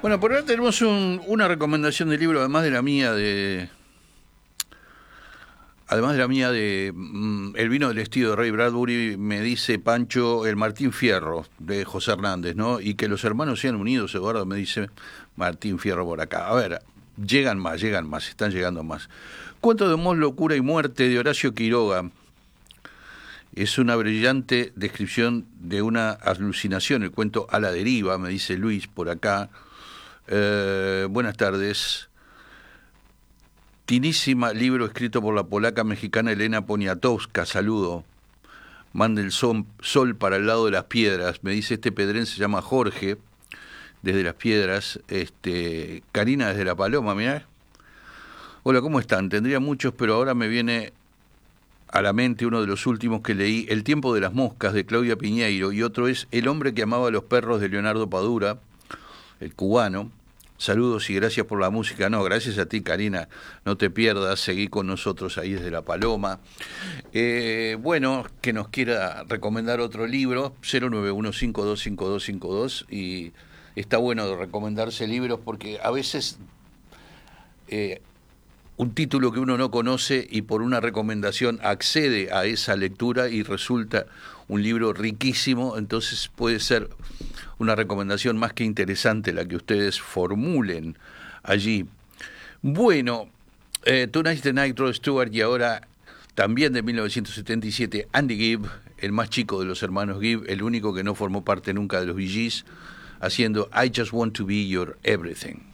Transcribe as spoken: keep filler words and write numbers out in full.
Bueno, por ahora tenemos un, una recomendación de libro, además de la mía de... Además de la mía de mm, El vino del estilo de Ray Bradbury, me dice Pancho el Martín Fierro de José Hernández, ¿no? Y que los hermanos sean unidos, Eduardo, me dice Martín Fierro por acá. A ver, llegan más, llegan más, están llegando más. Cuento de Mos, locura y muerte de Horacio Quiroga. Es una brillante descripción de una alucinación, el cuento A la deriva, me dice Luis por acá. Eh, buenas tardes. Tinísima, libro escrito por la polaca mexicana Elena Poniatowska, saludo. Mande el sol, sol para el lado de las piedras, me dice este pedrense, se llama Jorge, desde las piedras. Este, Karina desde La Paloma, mirá. Hola, ¿cómo están? Tendría muchos, pero ahora me viene a la mente uno de los últimos que leí, El tiempo de las moscas, de Claudia Piñeiro, y otro es El hombre que amaba a los perros, de Leonardo Padura, el cubano. Saludos y gracias por la música. No, gracias a ti, Karina. No te pierdas, seguí con nosotros ahí desde La Paloma. Eh, bueno, que nos quiera recomendar otro libro, cero nueve uno cinco dos cinco dos cinco dos, y está bueno recomendarse libros porque a veces eh, un título que uno no conoce y por una recomendación accede a esa lectura y resulta un libro riquísimo, entonces puede ser una recomendación más que interesante la que ustedes formulen allí. Bueno, eh, Tonight's the Night, Rod Stewart, y ahora también de mil novecientos setenta y siete, Andy Gibb, el más chico de los hermanos Gibb, el único que no formó parte nunca de los Bee Gees, haciendo I Just Want to Be Your Everything.